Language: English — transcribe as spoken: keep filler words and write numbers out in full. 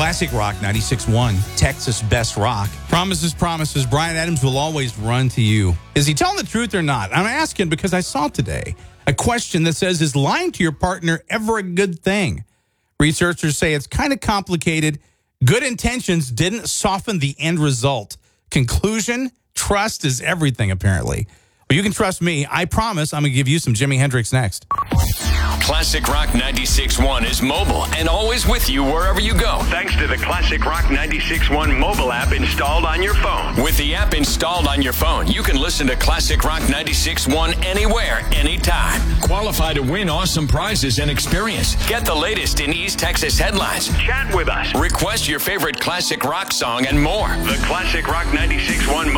Classic Rock ninety-six point one, Texas Best Rock. Promises, promises. Bryan Adams will always run to you. Is he telling the truth or not? I'm asking because I saw today a question that says, is lying to your partner ever a good thing? Researchers say it's kind of complicated. Good intentions didn't soften the end result. Conclusion, trust is everything, apparently. Well, you can trust me. I promise I'm going to give you some Jimi Hendrix next. Classic Rock ninety-six point one is mobile and always with you wherever you go. Thanks to the Classic Rock ninety-six point one mobile app installed on your phone. With the app installed on your phone, you can listen to Classic Rock ninety-six point one anywhere, anytime. Qualify to win awesome prizes and experience. Get the latest in East Texas headlines. Chat with us. Request your favorite classic rock song and more. The Classic Rock ninety-six point one